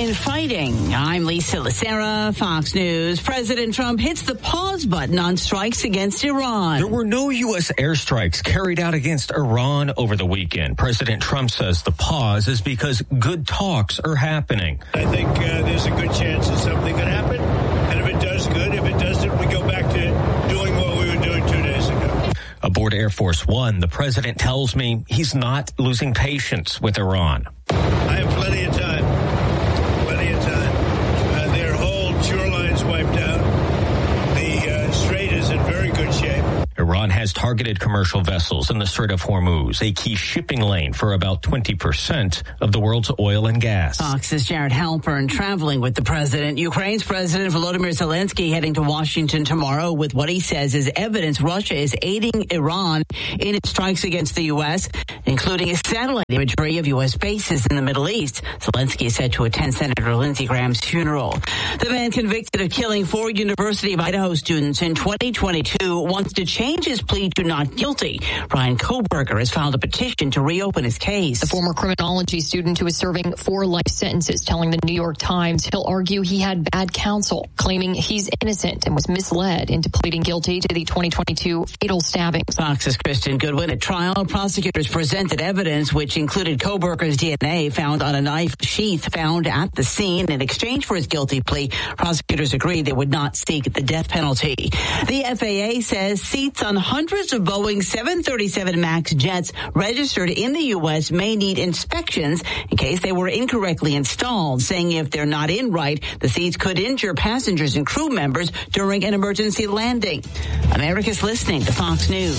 and fighting. I'm Lisa Lacera, Fox News. President Trump hits the pause button on strikes against Iran. There were no U.S. airstrikes carried out against Iran over the weekend. President Trump says the pause is because good talks are happening. I think there's a good chance that something could happen. And if it does, good. If it doesn't, we go back to doing what we were doing 2 days ago. Aboard Air Force One, the president tells me he's not losing patience with Iran. I have plenty of time. Plenty of time. Their whole shoreline's wiped out. The strait is in very good shape. Iran has targeted commercial vessels in the Strait of Hormuz, a key shipping lane for about 20% of the world's oil and gas. Fox's Jared Halpern traveling with the president. Ukraine's President Volodymyr Zelensky heading to Washington tomorrow with what he says is evidence Russia is aiding Iran in its strikes against the U.S., including satellite imagery of U.S. bases in the Middle East. Zelensky is said to attend Senator Lindsey Graham's funeral. The man convicted of killing 4 University of Idaho students in 2022 wants to change his plea to not guilty. Ryan Koberger has filed a petition to reopen his case. The former criminology student who is serving 4 life sentences telling the New York Times he'll argue he had bad counsel, claiming he's innocent and was misled into pleading guilty to the 2022 fatal stabbings. Fox's Kristen Goodwin. At trial, prosecutors presented evidence which included Koberger's DNA found on a knife sheath found at the scene. In exchange for his guilty plea, prosecutors agreed they would not seek the death penalty. The FAA says seats on hundreds of Boeing 737 MAX jets registered in the U.S. may need inspections in case they were incorrectly installed, saying if they're not in right, the seats could injure passengers and crew members during an emergency landing. America's listening to Fox News.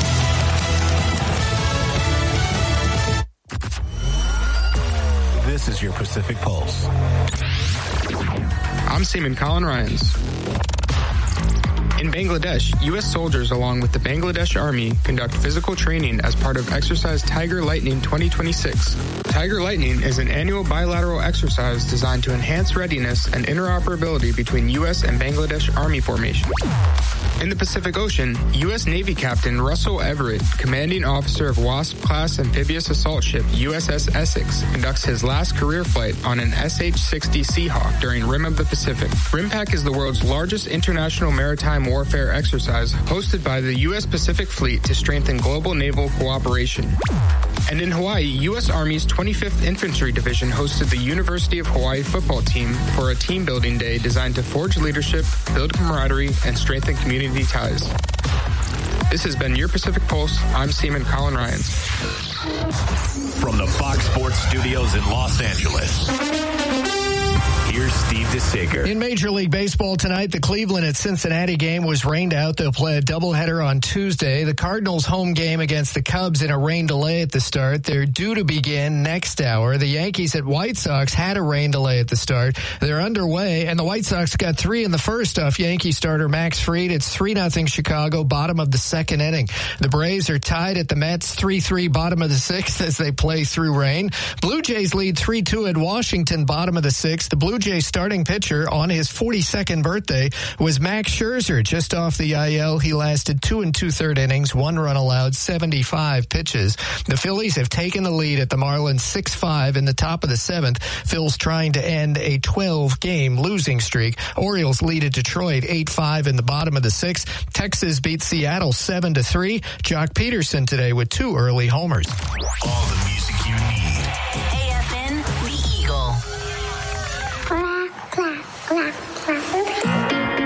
This is your Pacific Pulse. I'm Seaman Colin Ryans. In Bangladesh, U.S. soldiers along with the Bangladesh Army conduct physical training as part of Exercise Tiger Lightning 2026. Tiger Lightning is an annual bilateral exercise designed to enhance readiness and interoperability between U.S. and Bangladesh Army formations. In the Pacific Ocean, U.S. Navy Captain Russell Everett, commanding officer of WASP-class amphibious assault ship USS Essex, conducts his last career flight on an SH-60 Seahawk during Rim of the Pacific. RIMPAC is the world's largest international maritime warfare exercise hosted by the U.S. Pacific Fleet to strengthen global naval cooperation. And in Hawaii, U.S. Army's 25th Infantry Division hosted the University of Hawaii football team for a team-building day designed to forge leadership, build camaraderie, and strengthen community ties. This has been your Pacific Pulse. I'm Seaman Colin Ryans. From the Fox Sports Studios in Los Angeles, here's Steve DeSager. In Major League Baseball tonight, the Cleveland at Cincinnati game was rained out. They'll play a doubleheader on Tuesday. The Cardinals' home game against the Cubs in a rain delay at the start. They're due to begin next hour. The Yankees at White Sox had a rain delay at the start. They're underway, and the White Sox got 3 in the first off Yankee starter Max Fried. It's 3-0 Chicago, bottom of the second inning. The Braves are tied at the Mets, 3-3, bottom of the sixth as they play through rain. Blue Jays lead 3-2 at Washington, bottom of the sixth. The Blue Jays starting pitcher on his 42nd birthday was Max Scherzer, just off the IL. He lasted 2 2/3 innings, 1 run allowed, 75 pitches. The Phillies have taken the lead at the Marlins 6-5 in the top of the 7th. Phil's trying to end a 12-game losing streak. Orioles lead at Detroit 8-5 in the bottom of the 6th. Texas beat Seattle 7-3. Jock Peterson today with 2 early homers. All the music you need. AFN, the Eagle. Clap, clap, clap, clap.